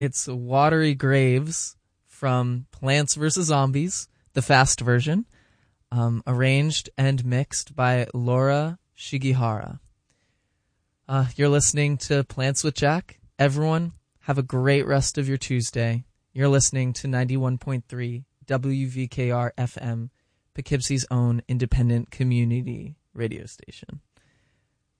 It's Watery Graves from Plants vs. Zombies, the fast version, arranged and mixed by Laura Shigihara. You're listening to Plants with Jack. Everyone, have a great rest of your Tuesday. You're listening to 91.3 WVKR FM, Poughkeepsie's own independent community radio station.